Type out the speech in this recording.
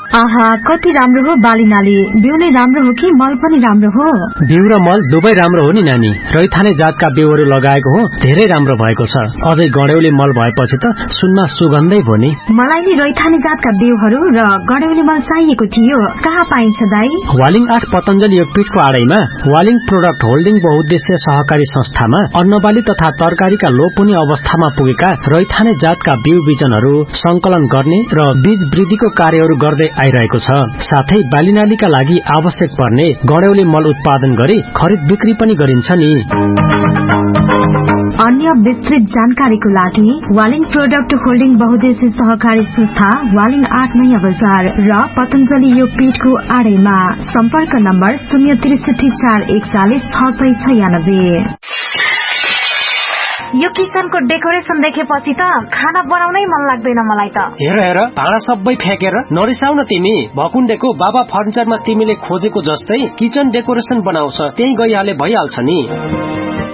आहा कति राम्रो हो बालिनाले। बिउ नै राम्रो हो कि मल पनि राम्रो हो? बिउ र मल दुवै राम्रो हो नि नानी। रैथाने जातका बिउहरू लगाएको हो, धेरै राम्रो भएको छ। अझै गडेउली मल भएपछि त सुनमा सुगन्धै भयो नि। मलाई नि रैथाने जातका बिउहरू र गडेउली मल चाहिएको थियो। कहाँ पाइन्छ दाई? वालिङ 8 पतञ्जलि योगपीठको आडैमा वालिङ प्रोडक्ट होल्डिङ बहुद्देश्य सहकारी संस्थामा अन्नबाली तथा तरकारीका लोप हुने अवस्थामा पुगेका रैथाने जातका बिउ बिजनहरू संकलन गर्ने र बीज वृद्धिको कार्यहरू गर्दै आइरहेको छ। साथै बालिनालीका लागि आवश्यक पर्ने गडेउली मल उत्पादन गरी खरिद बिक्री पनि गरिन्छ नि। अन्य विस्तृत जानकारीको लागि वालिङ प्रोडक्ट होल्डिङ बहुद्देश्य सहकारी संस्था वालिङ 8 नयाँ बजार र पतञ्जलि योगपीठको आडैमा। सम्पर्क नम्बर 063 यो किचनको डेकोरेसन देखेपछि त खाना बनाउनै मन लाग्दैन मलाई त। हेर हेर भाँडा सबै फ्याँकेर नरिसाउ न तिमी। भकुण्डेको बाबा फर्निचरमा तिमीले खोजेको जस्तै किचन डेकोरेसन बनाउँछ, त्यही गइहाले भइहाल्छ नि।